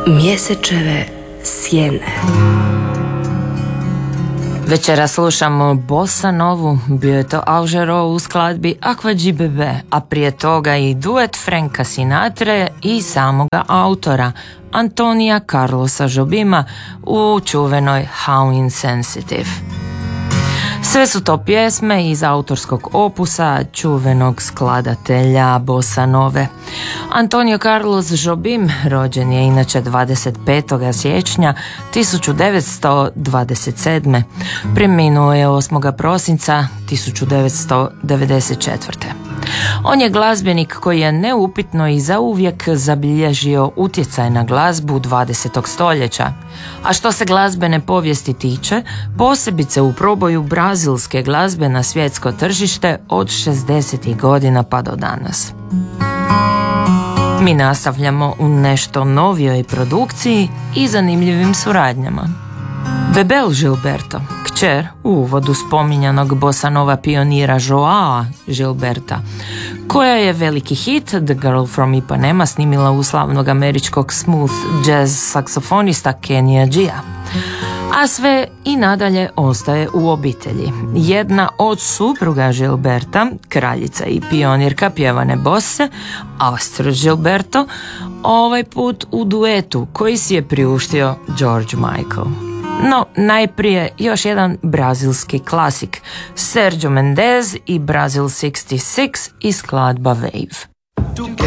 Mjesečeve sjene. Večera slušamo Bossa Novu, bio je to Aužero u skladbi Aqua GBB, a prije toga i duet Franka Sinatre i samoga autora Antonija Carlosa Jobima u čuvenoj How Insensitive. Sve su to pjesme iz autorskog opusa čuvenog skladatelja Bossa Nove. Antonio Carlos Jobim rođen je inače 25. siječnja 1927. Preminuo je 8. prosinca 1994. On je glazbenik koji je neupitno i zauvijek zabilježio utjecaj na glazbu 20. stoljeća. A što se glazbene povijesti tiče, posebice u proboju brazilske glazbe na svjetsko tržište od 60. godina pa do danas. Mi nastavljamo u nešto novijoj produkciji i zanimljivim suradnjama. Bebel Gilberto, kćer u uvodu spominjanog Bossa Nova pionira Joao Gilberta, koja je veliki hit The Girl from Ipanema snimila u slavnog američkog smooth jazz saksofonista Kenija Gia. A sve i nadalje ostaje u obitelji. Jedna od supruga Gilberta, kraljica i pionirka pjevane bosse, Astrid Gilberto, ovaj put u duetu koji si je priuštio George Michael. No, najprije još jedan brazilski klasik, Sergio Mendes i Brazil 66 i skladba Wave.